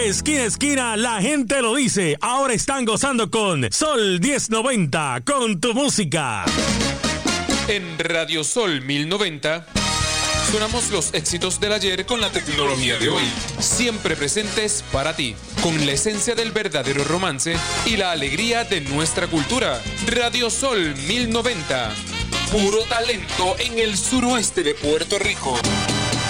De esquina a esquina, la gente lo dice. Ahora están gozando con Sol 1090, con tu música. En Radio Sol 1090 sonamos los éxitos del ayer con la tecnología de hoy, siempre presentes para ti, con la esencia del verdadero romance y la alegría de nuestra cultura. Radio Sol 1090, puro talento en el suroeste de Puerto Rico.